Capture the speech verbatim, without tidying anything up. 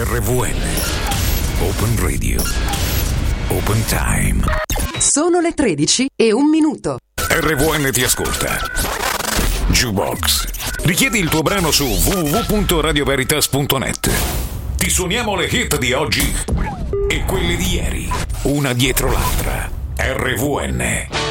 R V N. Open Radio. Open Time. Sono le tredici e un minuto. R V N ti ascolta. Jukebox. Richiedi il tuo brano su w w w punto radio veritas punto net. Ti suoniamo le hit di oggi e quelle di ieri, una dietro l'altra. R V N.